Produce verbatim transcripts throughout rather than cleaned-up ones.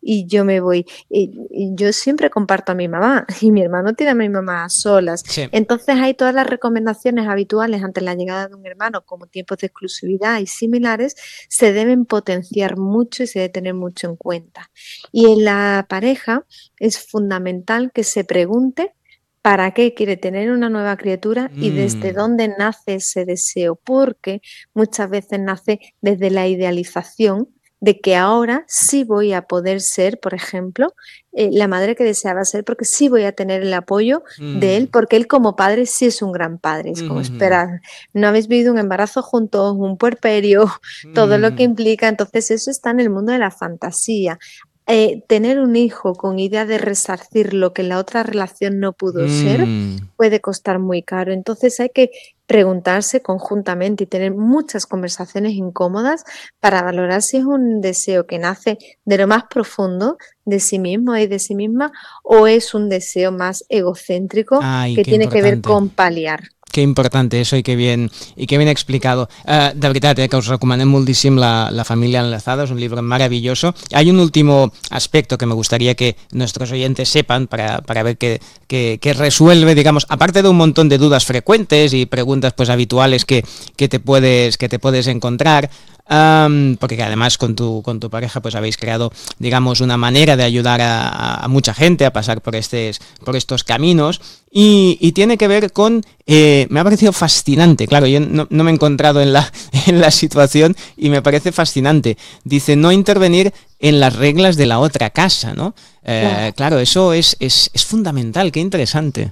y yo me voy. Y, y yo siempre comparto a mi mamá y mi hermano tiene a mi mamá a solas. Sí. Entonces hay todas las recomendaciones habituales ante la llegada de un hermano, como tiempos de exclusividad y similares, se deben potenciar mucho y se debe tener mucho en cuenta. Y en la pareja es fundamental que se pregunte para qué quiere tener una nueva criatura y desde Mm. dónde nace ese deseo, porque muchas veces nace desde la idealización de que ahora sí voy a poder ser, por ejemplo, eh, la madre que deseaba ser, porque sí voy a tener el apoyo de él, Mm. porque él como padre sí es un gran padre. Es como Ujujú. esperar, no habéis vivido un embarazo juntos, un puerperio, todo lo que Mm. implica. Entonces eso está en el mundo de la fantasía. Eh, tener un hijo con idea de resarcir lo que la otra relación no pudo ser Mm. puede costar muy caro. Entonces hay que preguntarse conjuntamente y tener muchas conversaciones incómodas para valorar si es un deseo que nace de lo más profundo de sí mismo y de sí misma o es un deseo más egocéntrico Ai, que que tiene que ver importante. con paliar. Que importante eso y que bien, y que bien explicado. Uh, de veritat, eh, que us recomanem moltíssim la, la familia enlazada, es un libro maravilloso. Hay un último aspecto que me gustaría que nuestros oyentes sepan para, para ver que, que, que resuelve, digamos, aparte de un montón de dudas frecuentes y preguntas pues habituales que, que, te, puedes, que te puedes encontrar, Um, porque además con tu, con tu pareja pues habéis creado, digamos, una manera de ayudar a, a mucha gente a pasar por, estes, por estos caminos y, y tiene que ver con, eh, me ha parecido fascinante, claro, yo no, no me he encontrado en la, en la situación y me parece fascinante, dice no intervenir en las reglas de la otra casa, ¿no? Eh, claro. claro, eso es, es, es fundamental, qué interesante.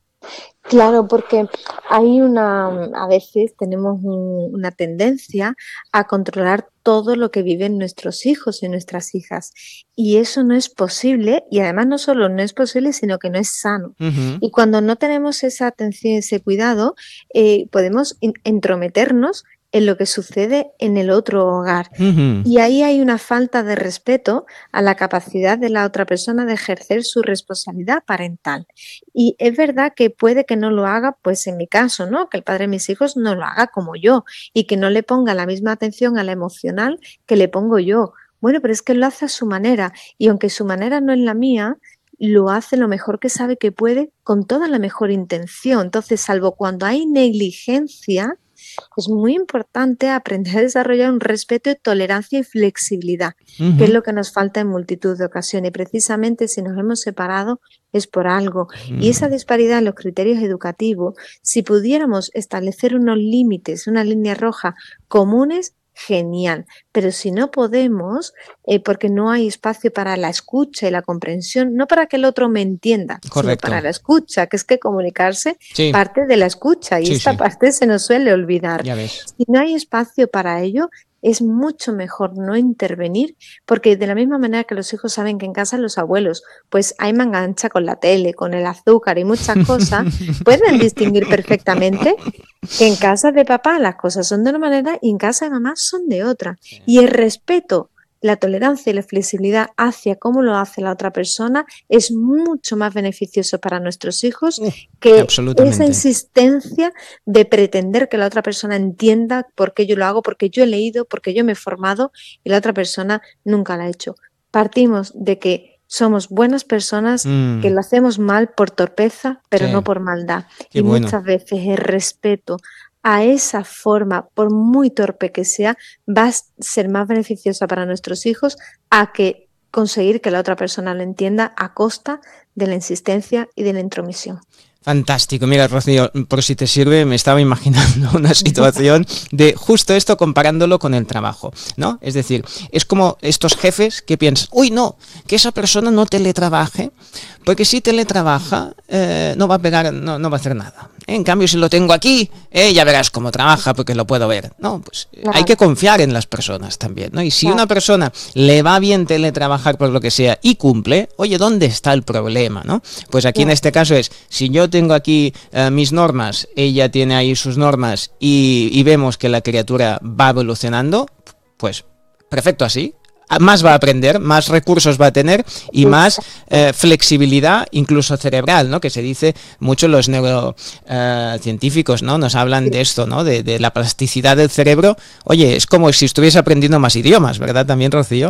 Claro, porque hay una, a veces tenemos un, una tendencia a controlar todo lo que viven nuestros hijos y nuestras hijas. Y eso no es posible, y además no solo no es posible, sino que no es sano. Uh-huh. Y cuando no tenemos esa atención y ese cuidado, eh, podemos in- entrometernos en lo que sucede en el otro hogar. Uh-huh. Y ahí hay una falta de respeto a la capacidad de la otra persona de ejercer su responsabilidad parental. Y es verdad que puede que no lo haga, pues en mi caso, ¿no? Que el padre de mis hijos no lo haga como yo y que no le ponga la misma atención a la emocional que le pongo yo. Bueno, pero es que lo hace a su manera y aunque su manera no es la mía, lo hace lo mejor que sabe que puede con toda la mejor intención. Entonces, salvo cuando hay negligencia, es muy importante aprender a desarrollar un respeto, tolerancia y flexibilidad, uh-huh. que es lo que nos falta en multitud de ocasiones. Y precisamente si nos hemos separado es por algo. Uh-huh. Y esa disparidad en los criterios educativos, si pudiéramos establecer unos límites, una línea roja comunes, genial, pero si no podemos, eh, porque no hay espacio para la escucha y la comprensión, no para que el otro me entienda, Correcto. sino para la escucha, que es que comunicarse sí. parte de la escucha y sí, esta sí. parte se nos suele olvidar. Ya ves. Si no hay espacio para ello, es mucho mejor no intervenir, porque de la misma manera que los hijos saben que en casa los abuelos, pues hay manga ancha con la tele, con el azúcar y muchas cosas, pueden distinguir perfectamente que en casa de papá las cosas son de una manera y en casa de mamá son de otra. Sí. Y el respeto, la tolerancia y la flexibilidad hacia cómo lo hace la otra persona es mucho más beneficioso para nuestros hijos uh, que esa insistencia de pretender que la otra persona entienda por qué yo lo hago, porque yo he leído, porque yo me he formado y la otra persona nunca lo ha hecho. Partimos de que somos buenas personas, mm. que lo hacemos mal por torpeza, pero sí. no por maldad. Qué y bueno. muchas veces el respeto a esa forma, por muy torpe que sea, va a ser más beneficiosa para nuestros hijos a que conseguir que la otra persona lo entienda a costa de la insistencia y de la intromisión. Fantástico. Mira, Rocío, por si te sirve, me estaba imaginando una situación de justo esto comparándolo con el trabajo, ¿no? Es decir, es como estos jefes que piensan, uy, no, que esa persona no teletrabaje, porque si teletrabaja eh, no va a pegar, no, no va a hacer nada. En cambio, si lo tengo aquí, eh, ya verás cómo trabaja porque lo puedo ver. No, pues claro. Hay que confiar en las personas también, ¿no? Y si claro. una persona le va bien teletrabajar por lo que sea y cumple, oye, ¿dónde está el problema, no? Pues aquí claro. en este caso es, si yo tengo aquí uh, mis normas, ella tiene ahí sus normas y, y vemos que la criatura va evolucionando, pues perfecto así. Más va a aprender, más recursos va a tener y más eh, flexibilidad, incluso cerebral, ¿no? Que se dice mucho los neurocientíficos, eh, ¿no? Nos hablan de esto, ¿no? De, de la plasticidad del cerebro. Oye, es como si estuviese aprendiendo más idiomas, ¿verdad? También, Rocío.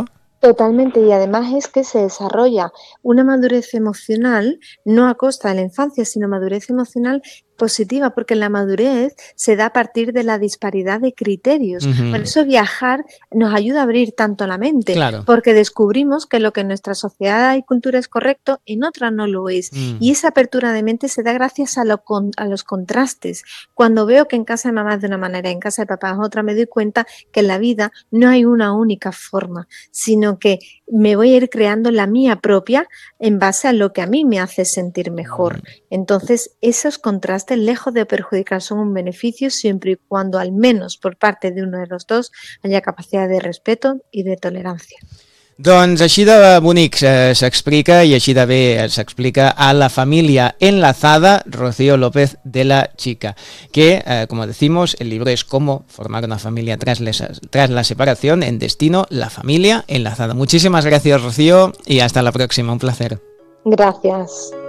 Totalmente, y además es que se desarrolla una madurez emocional, no a costa de la infancia, sino madurez emocional positiva, porque la madurez se da a partir de la disparidad de criterios. Por Ujú. eso viajar nos ayuda a abrir tanto la mente, Claro. porque descubrimos que lo que en nuestra sociedad y cultura es correcto, en otra no lo es. Y Mm. esa apertura de mente se da gracias a, lo con, a los contrastes. Cuando veo que en casa de mamá es de una manera, en casa de papá es otra, me doy cuenta que en la vida no hay una única forma, sino que me voy a ir creando la mía propia en base a lo que a mí me hace sentir mejor. Entonces, esos contrastes, lejos de perjudicar, son un beneficio siempre y cuando, al menos por parte de uno de los dos, haya capacidad de respeto y de tolerancia. Doncs així de bonic s'explica i així de bé s'explica a La familia enlazada, Rocío López de la Chica, que, eh, como decimos, el libro es Cómo formar una familia tras, les, tras la separación, en Destino, La familia enlazada. Muchísimas gracias, Rocío, y hasta la próxima, un placer. Gracias.